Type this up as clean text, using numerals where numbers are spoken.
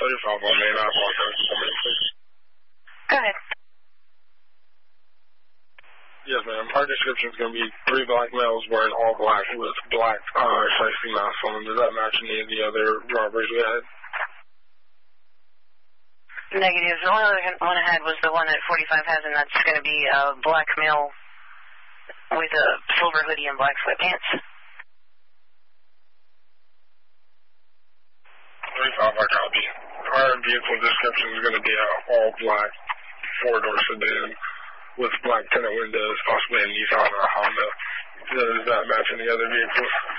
35 on main. I apologize for coming in, please. Go ahead. Yes, ma'am. Our description is going to be 3 black males wearing all black with black safety masks on. Does that match any of the other robberies we had? Negative. The only other one I had was the one that 45 has, and that's going to be a black male with a silver hoodie and black sweatpants. 35, I copy. Our vehicle description is going to be an all-black 4-door sedan with black tinted windows, possibly a Nissan or a Honda. Does that match any other vehicles?